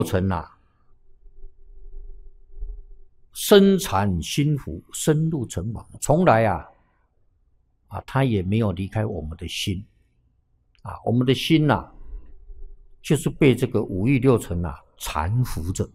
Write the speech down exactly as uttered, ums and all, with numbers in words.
尘呐、啊，身缠心缚，深入尘网，从来啊啊，他也没有离开我们的心啊，我们的心呐、啊，就是被这个五欲六尘啊缠缚着。